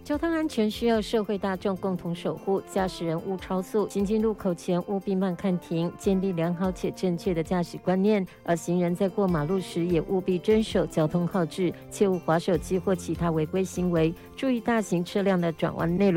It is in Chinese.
交通安全需要社会大众共同守护，驾驶人勿超速，行进路口前务必慢看停，建立良好且正确的驾驶观念。而行人在过马路时也务必遵守交通号志，切勿滑手机或其他违规行为，注意大型车辆的转弯内轮